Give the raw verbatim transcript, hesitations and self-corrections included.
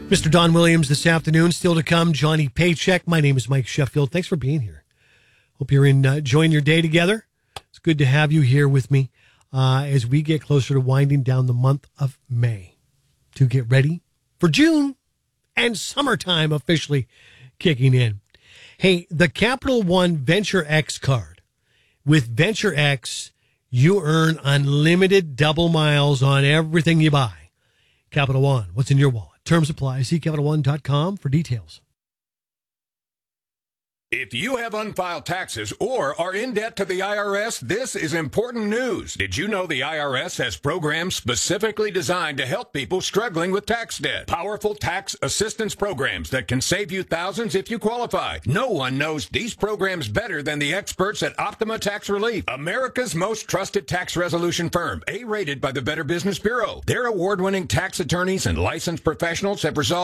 Mister Don Williams this afternoon. Still to come, Johnny Paycheck. My name is Mike Sheffield. Thanks for being here. Hope you're in, uh, enjoying your day together. It's good to have you here with me uh, as we get closer to winding down the month of May to get ready for June and summertime officially kicking in. Hey, the Capital One Venture X card. With Venture X, you earn unlimited double miles on everything you buy. Capital One, what's in your wallet? Terms apply. See Capital One dot com for details. If you have unfiled taxes or are in debt to the I R S, this is important news. Did you know the I R S has programs specifically designed to help people struggling with tax debt? Powerful tax assistance programs that can save you thousands if you qualify. No one knows these programs better than the experts at Optima Tax Relief, America's most trusted tax resolution firm, A-rated by the Better Business Bureau. Their award-winning tax attorneys and licensed professionals have resolved